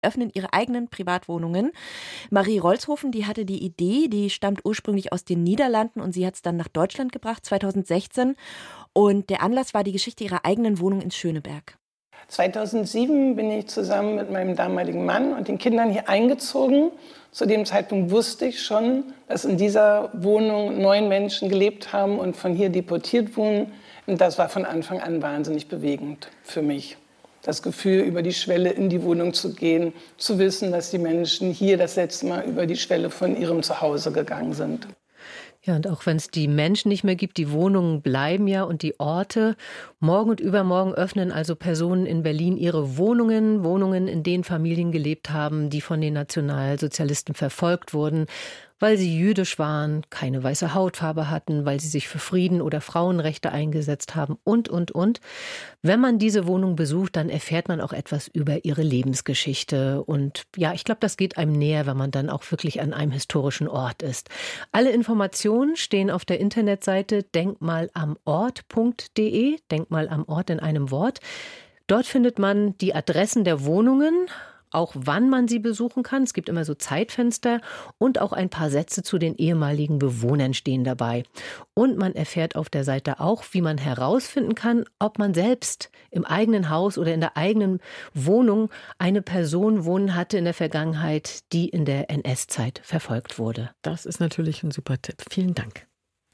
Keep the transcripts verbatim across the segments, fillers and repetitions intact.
öffnen ihre eigenen Privatwohnungen. Marie Rolzhofen, die hatte die Idee, die stammt ursprünglich aus den Niederlanden und sie hat es dann nach Deutschland gebracht, zweitausendsechzehn. Und der Anlass war die Geschichte ihrer eigenen Wohnung in Schöneberg. zweitausendsieben bin ich zusammen mit meinem damaligen Mann und den Kindern hier eingezogen. Zu dem Zeitpunkt wusste ich schon, dass in dieser Wohnung neun Menschen gelebt haben und von hier deportiert wurden. Und das war von Anfang an wahnsinnig bewegend für mich. Das Gefühl, über die Schwelle in die Wohnung zu gehen, zu wissen, dass die Menschen hier das letzte Mal über die Schwelle von ihrem Zuhause gegangen sind. Ja, und auch wenn es die Menschen nicht mehr gibt, die Wohnungen bleiben ja und die Orte. Morgen und übermorgen öffnen also Personen in Berlin ihre Wohnungen, Wohnungen, in denen Familien gelebt haben, die von den Nationalsozialisten verfolgt wurden, weil sie jüdisch waren, keine weiße Hautfarbe hatten, weil sie sich für Frieden oder Frauenrechte eingesetzt haben und, und, und. Wenn man diese Wohnung besucht, dann erfährt man auch etwas über ihre Lebensgeschichte. Und ja, ich glaube, das geht einem näher, wenn man dann auch wirklich an einem historischen Ort ist. Alle Informationen stehen auf der Internetseite denkmalamort punkt de, Denkmal am Ort in einem Wort. Dort findet man die Adressen der Wohnungen, auch wann man sie besuchen kann. Es gibt immer so Zeitfenster und auch ein paar Sätze zu den ehemaligen Bewohnern stehen dabei. Und man erfährt auf der Seite auch, wie man herausfinden kann, ob man selbst im eigenen Haus oder in der eigenen Wohnung eine Person wohnen hatte in der Vergangenheit, die in der N S-Zeit verfolgt wurde. Das ist natürlich ein super Tipp. Vielen Dank.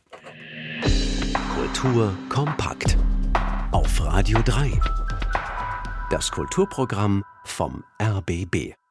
Kultur kompakt auf Radio drei. Das Kulturprogramm vom R B B.